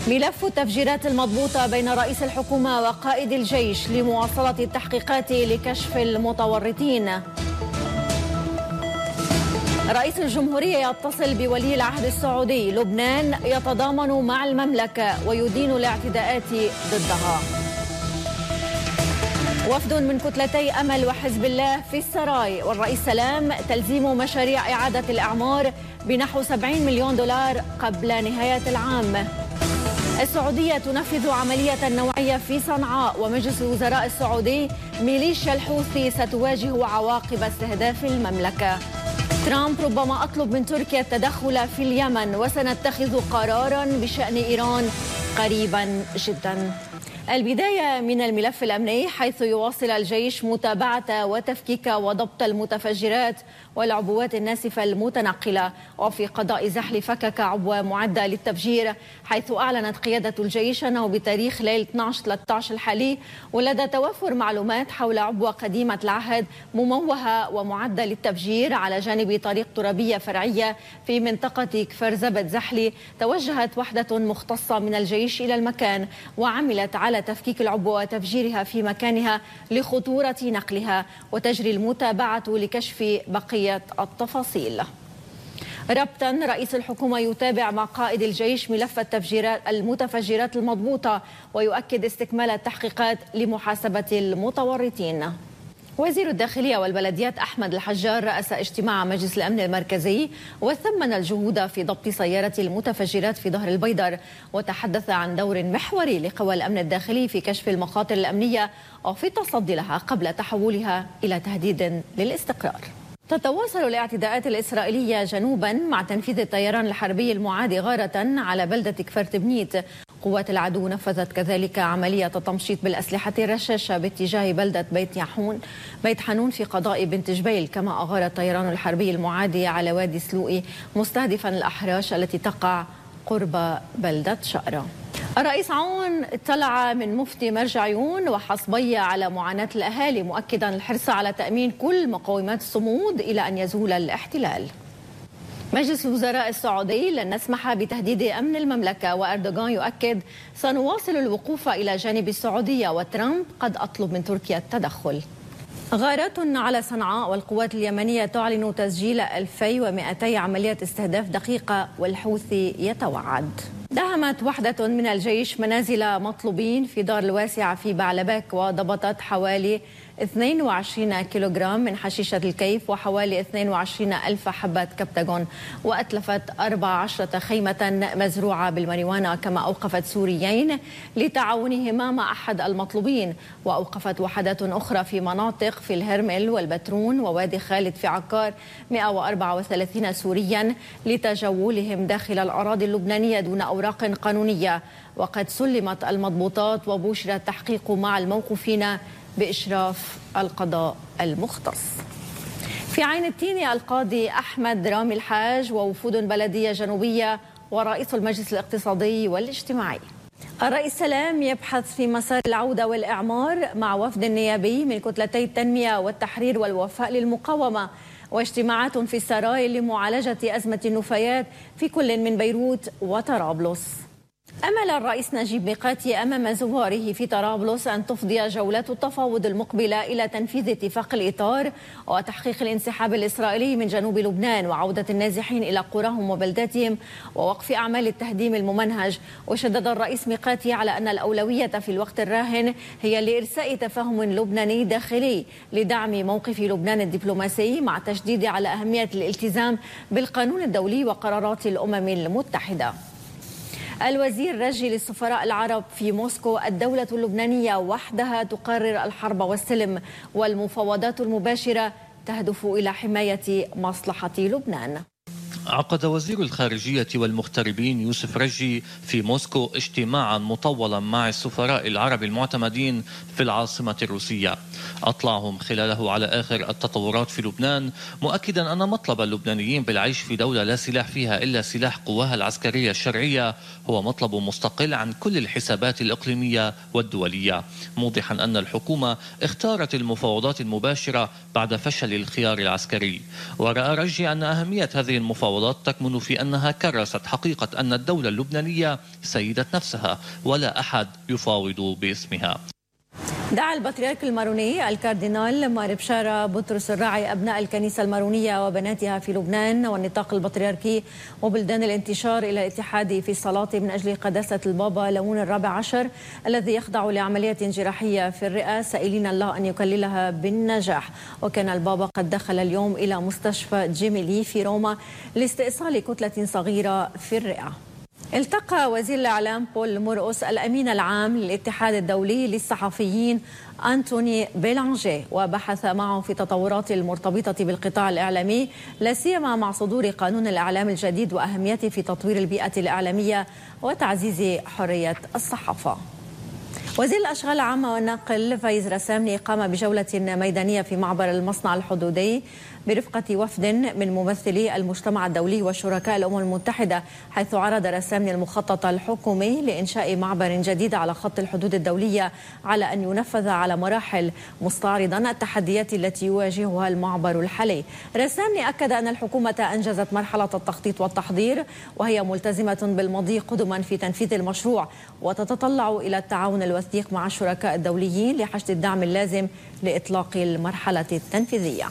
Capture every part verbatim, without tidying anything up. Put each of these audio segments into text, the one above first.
ملف التفجيرات المضبوطة بين رئيس الحكومة وقائد الجيش لمواصلة التحقيقات لكشف المتورطين. رئيس الجمهورية يتصل بولي العهد السعودي. لبنان يتضامن مع المملكة ويدين الاعتداءات ضدها. وفد من كتلتي أمل وحزب الله في السراي، والرئيس سلام تلزيم مشاريع إعادة الإعمار بنحو سبعين مليون دولار قبل نهاية العام. السعودية تنفذ عملية نوعية في صنعاء، ومجلس الوزراء السعودي ميليشيا الحوثي ستواجه عواقب استهداف المملكة. ترامب ربما أطلب من تركيا التدخل في اليمن، وسنتخذ قرارا بشأن إيران قريبا جدا. البداية من الملف الأمني، حيث يواصل الجيش متابعة وتفكيك وضبط المتفجرات والعبوات الناسفة المتنقلة، وفي قضاء زحل فكك عبوة معدة للتفجير، حيث أعلنت قيادة الجيش أنه بتاريخ ليلة اثني عشر ثلاثة عشر الحالي، ولدى توفر معلومات حول عبوة قديمة العهد مموهة ومعدة للتفجير على جانب طريق ترابية فرعية في منطقة كفر زبد زحلي، توجهت وحدة مختصة من الجيش إلى المكان وعملت على تفكيك العبوة وتفجيرها في مكانها لخطورة نقلها، وتجري المتابعة لكشف بقية التفاصيل. ربطا، رئيس الحكومة يتابع مع قائد الجيش ملف التفجيرات المتفجرات المضبوطة، ويؤكد استكمال التحقيقات لمحاسبة المتورطين. وزير الداخلية والبلديات أحمد الحجار رأس اجتماع مجلس الأمن المركزي، وثمن الجهود في ضبط سيارة المتفجرات في ظهر البيدر، وتحدث عن دور محوري لقوى الأمن الداخلي في كشف المخاطر الأمنية وفي التصدي لها قبل تحولها إلى تهديد للاستقرار. تتواصل الاعتداءات الإسرائيلية جنوبا مع تنفيذ الطيران الحربي المعادي غارة على بلدة كفر تبنيت. قوات العدو نفذت كذلك عملية تمشيط بالأسلحة الرشاشة باتجاه بلدة بيت يحون بيت حنون في قضاء بنت جبيل، كما أغار الطيران الحربي المعادي على وادي سلوئي مستهدفا الأحراش التي تقع قرب بلدة شقرة. الرئيس عون اطلع من مفتي مرج عيون وحصبية على معاناة الأهالي، مؤكدا الحرص على تأمين كل مقومات الصمود إلى أن يزول الاحتلال. مجلس الوزراء السعودي لن نسمح بتهديد أمن المملكة، وأردوغان يؤكد سنواصل الوقوف إلى جانب السعودية، وترامب قد أطلب من تركيا التدخل. غارات على صنعاء، والقوات اليمنية تعلن تسجيل ألفين ومئتي عملية استهداف دقيقة، والحوثي يتوعد. دهمت وحدة من الجيش منازل مطلوبين في دار الواسعة في بعلبك، وضبطت حوالي اثنين وعشرين كيلوغرام من حشيشة الكيف وحوالي اثنين وعشرين ألف حبة كبتاغون، وأتلفت أربع عشرة خيمة مزروعة بالماريوانا، كما أوقفت سوريين لتعاونهما مع أحد المطلوبين، وأوقفت وحدات أخرى في مناطق في الهرمل والبترون ووادي خالد في عكار مئة وأربعة وثلاثين سوريا لتجولهم داخل الأراضي اللبنانية دون أوراق قانونية، وقد سلمت المضبوطات وبشر التحقيق مع الموقوفين بإشراف القضاء المختص. في عين التين، القاضي أحمد رامي الحاج ووفود بلدية جنوبية ورئيس المجلس الاقتصادي والاجتماعي. الرئيس سلام يبحث في مسار العودة والإعمار مع وفد نيابي من كتلتي التنمية والتحرير والوفاء للمقاومة، واجتماعات في السراي لمعالجة أزمة النفايات في كل من بيروت وطرابلس. أمل الرئيس نجيب ميقاتي أمام زواره في طرابلس أن تفضي جولات التفاوض المقبلة إلى تنفيذ اتفاق الإطار وتحقيق الانسحاب الإسرائيلي من جنوب لبنان وعودة النازحين إلى قراهم وبلداتهم ووقف أعمال التهديم الممنهج. وشدد الرئيس ميقاتي على أن الأولوية في الوقت الراهن هي لإرساء تفاهم لبناني داخلي لدعم موقف لبنان الدبلوماسي، مع التشديد على أهمية الالتزام بالقانون الدولي وقرارات الأمم المتحدة. الوزير رجي للسفراء العرب في موسكو: الدولة اللبنانية وحدها تقرر الحرب والسلم، والمفاوضات المباشرة تهدف إلى حماية مصلحة لبنان. عقد وزير الخارجية والمغتربين يوسف رجي في موسكو اجتماعا مطولا مع السفراء العرب المعتمدين في العاصمة الروسية، أطلعهم خلاله على آخر التطورات في لبنان، مؤكدا أن مطلب اللبنانيين بالعيش في دولة لا سلاح فيها إلا سلاح قواها العسكرية الشرعية هو مطلب مستقل عن كل الحسابات الإقليمية والدولية، موضحا أن الحكومة اختارت المفاوضات المباشرة بعد فشل الخيار العسكري. ورأى رجي أن أهمية هذه المفاوضات المفاوضات تكمن في أنها كرست حقيقة أن الدولة اللبنانية سيدة نفسها ولا أحد يفاوض باسمها. دعا البطريرك الماروني الكاردينال مار بشارة بطرس الراعي أبناء الكنيسة المارونية وبناتها في لبنان والنطاق البطريركي وبلدان الانتشار إلى الاتحاد في الصلاة من أجل قداسة البابا ليون الرابع عشر الذي يخضع لعملية جراحية في الرئة، سائلين الله أن يكللها بالنجاح. وكان البابا قد دخل اليوم إلى مستشفى جيميلي في روما لاستئصال كتلة صغيرة في الرئة. التقى وزير الإعلام بول مرقس الأمين العام للاتحاد الدولي للصحفيين أنتوني بيلانجي وبحث معه في تطورات المرتبطة بالقطاع الإعلامي، لا سيما مع صدور قانون الإعلام الجديد وأهميته في تطوير البيئة الإعلامية وتعزيز حرية الصحافة. وزير الأشغال العامة والنقل فايز رسامني قام بجولة ميدانية في معبر المصنع الحدودي برفقة وفد من ممثلي المجتمع الدولي وشركاء الأمم المتحدة، حيث عرض رسامني المخطط الحكومي لإنشاء معبر جديد على خط الحدود الدولية على أن ينفذ على مراحل، مستعرضا التحديات التي يواجهها المعبر الحالي. رسامني أكد أن الحكومة أنجزت مرحلة التخطيط والتحضير وهي ملتزمة بالمضي قدما في تنفيذ المشروع، وتتطلع إلى التعاون الوثيق مع الشركاء الدوليين لحشد الدعم اللازم لإطلاق المرحلة التنفيذية.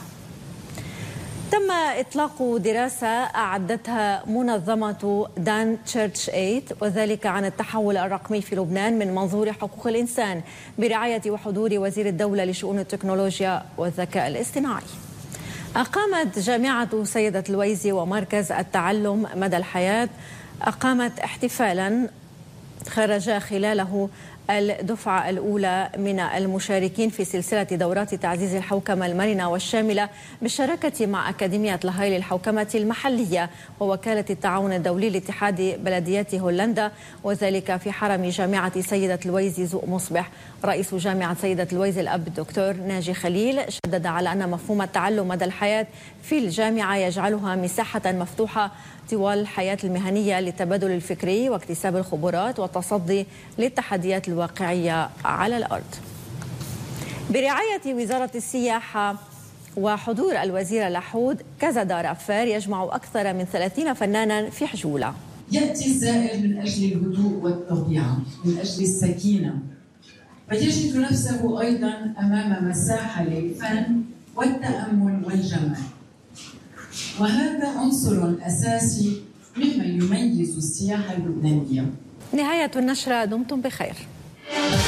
تم إطلاق دراسة أعدتها منظمة دان تشيرش إيت وذلك عن التحول الرقمي في لبنان من منظور حقوق الإنسان برعاية وحضور وزير الدولة لشؤون التكنولوجيا والذكاء الاصطناعي. أقامت جامعة سيدة لويزي ومركز التعلم مدى الحياة أقامت احتفالا خرج خلاله الدفعة الأولى من المشاركين في سلسلة دورات تعزيز الحوكمة المرنة والشاملة بالشراكة مع أكاديمية لاهاي للحوكمة المحلية ووكالة التعاون الدولي لاتحاد بلديات هولندا، وذلك في حرم جامعة سيدة لويزي زوق مصبح. رئيس جامعة سيدة لويزي الأب الدكتور ناجي خليل شدد على أن مفهوم التعلم مدى الحياة في الجامعة يجعلها مساحة مفتوحة طوال الحياة المهنية للتبادل الفكري واكتساب الخبرات والتصدي للتحديات الواقعية على الأرض. برعاية وزارة السياحة وحضور الوزير لحود، كذا دار أفار يجمع أكثر من ثلاثين فنانا في حجولة. يأتي الزائر من أجل الهدوء والطبيعة، من أجل السكينة، فيجد نفسه أيضا أمام مساحة للفن والتأمل والجمال، وهذا عنصر أساسي مما يميز السياحة اللبنانية. نهاية النشرة، دمتم بخير.